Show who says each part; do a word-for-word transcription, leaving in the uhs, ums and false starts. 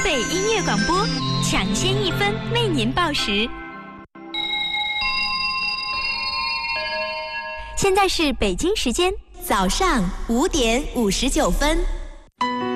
Speaker 1: 北音乐广播，抢先一分为您报时。现在是北京时间早上五点五十九分。